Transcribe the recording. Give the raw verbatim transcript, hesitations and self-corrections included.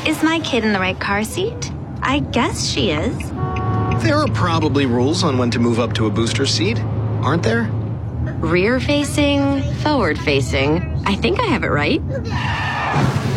Is my kid in the right car seat? I guess she is. There are probably rules on when to move up to a booster seat, aren't there? Rear facing, forward facing. I think I have it right.